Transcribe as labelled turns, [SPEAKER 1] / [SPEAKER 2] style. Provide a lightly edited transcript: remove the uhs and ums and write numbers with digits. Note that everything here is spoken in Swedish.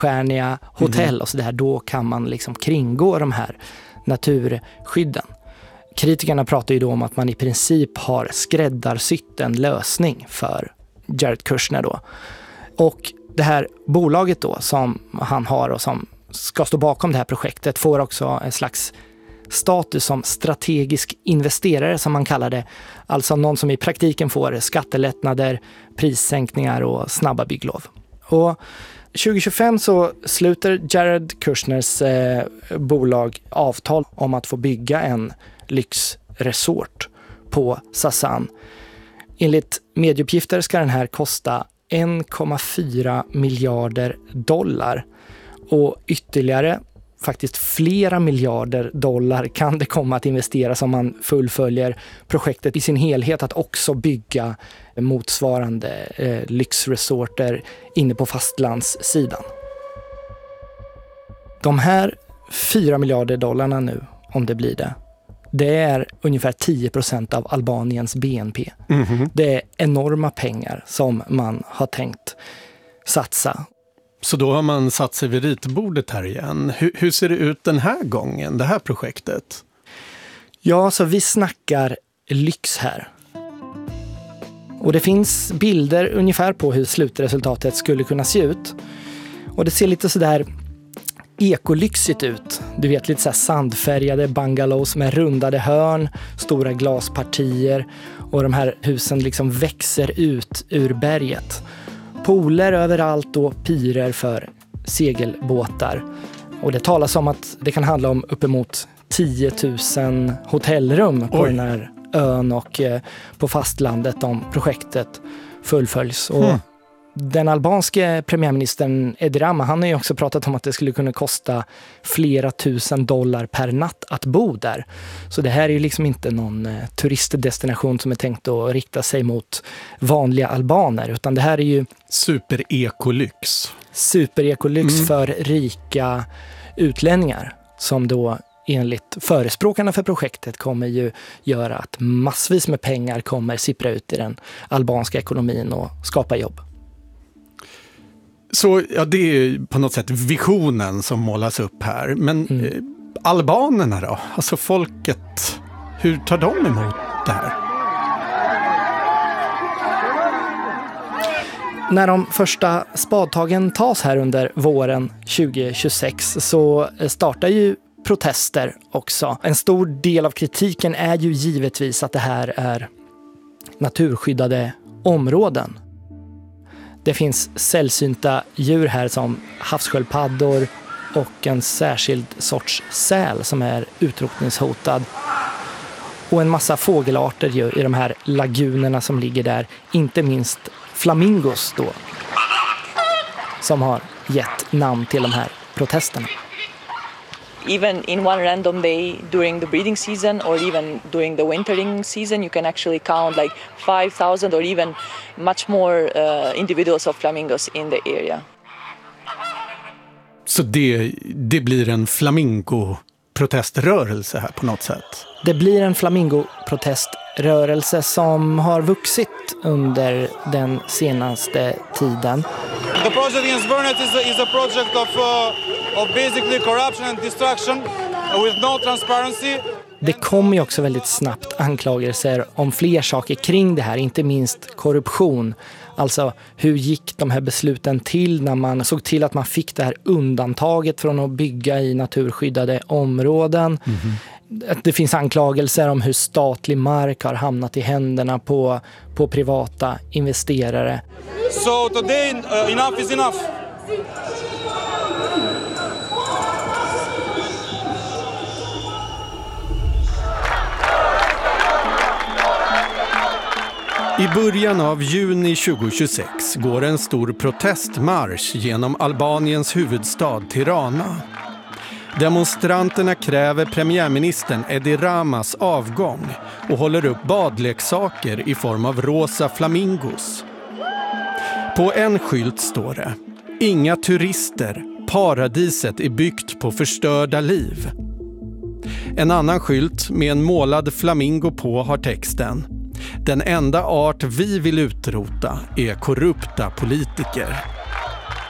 [SPEAKER 1] stjärniga hotell och så där, då kan man liksom kringgå de här naturskydden. Kritikerna pratar ju då om att man i princip har skräddarsytt en lösning för Jared Kushner då. Och det här bolaget då som han har och som ska stå bakom det här projektet får också en slags status som strategisk investerare som man kallar det. Alltså någon som i praktiken får skattelättnader, prissänkningar och snabba bygglov. Och 2025 så sluter Jared Kushners bolag avtal om att få bygga en lyxresort på Sasan. Enligt medieuppgifter ska den här kosta 1,4 miljarder dollar och ytterligare faktiskt flera miljarder dollar kan det komma att investeras om man fullföljer projektet i sin helhet att också bygga motsvarande lyxresorter inne på fastlandssidan. De här 4 miljarder dollarna nu, om det blir det är ungefär 10% av Albaniens BNP. Det är enorma pengar som man har tänkt satsa.
[SPEAKER 2] Så då har man satt sig vid ritbordet här igen. Hur ser det ut den här gången, det här projektet?
[SPEAKER 1] Ja, så vi snackar lyx här. Och det finns bilder ungefär på hur slutresultatet skulle kunna se ut. Och det ser lite sådär ekolyxigt ut. Du vet, lite så här sandfärgade bungalows med rundade hörn, stora glaspartier och de här husen liksom växer ut ur berget. Pooler överallt och pirer för segelbåtar. Och det talas om att det kan handla om uppemot 10 000 hotellrum på den här ön och på fastlandet om projektet fullföljs. Och den albanske premiärministern Edi Rama, han har ju också pratat om att det skulle kunna kosta flera tusen dollar per natt att bo där. Så det här är ju liksom inte någon turistdestination som är tänkt att rikta sig mot vanliga albaner, utan det här är ju
[SPEAKER 2] superekolyx.
[SPEAKER 1] Superekolyx för rika utlänningar som då enligt förespråkarna för projektet kommer ju göra att massvis med pengar kommer sippra ut i den albanska ekonomin och skapa jobb.
[SPEAKER 2] Så ja, det är på något sätt visionen som målas upp här. Men albanerna då? Alltså folket, hur tar de emot det här?
[SPEAKER 1] När de första spadtagen tas här under våren 2026 så startar ju protester också. En stor del av kritiken är ju givetvis att det här är naturskyddade områden. Det finns sällsynta djur här som havssköldpaddor och en särskild sorts säl som är utrotningshotad. Och en massa fågelarter ju i de här lagunerna som ligger där. Inte minst flamingos då, som har gett namn till de här protesterna.
[SPEAKER 3] Even in one random day during the breeding season or even during the wintering season, you can actually count like 5,000 or even much more individuals of flamingos in the area.
[SPEAKER 2] Så det blir en flamingo-proteströrelse här på något sätt?
[SPEAKER 1] Det blir en flamingo-proteströrelse som har vuxit under den senaste tiden.
[SPEAKER 4] The project in Zvornik is a project of basically corruption and destruction with no transparency.
[SPEAKER 1] Det kommer ju också väldigt snabbt anklagelser om fler saker kring det här, inte minst korruption. Alltså hur gick de här besluten till när man såg till att man fick det här undantaget från att bygga i naturskyddade områden. Det finns anklagelser om hur statlig mark har hamnat i händerna på privata investerare.
[SPEAKER 4] So today enough is enough.
[SPEAKER 2] I början av juni 2026 går en stor protestmarsch genom Albaniens huvudstad Tirana. Demonstranterna kräver premiärministern Edi Ramas avgång och håller upp badleksaker i form av rosa flamingos. På en skylt står det: "Inga turister, paradiset är byggt på förstörda liv." En annan skylt med en målad flamingo på har texten: "Den enda art vi vill utrota är korrupta politiker."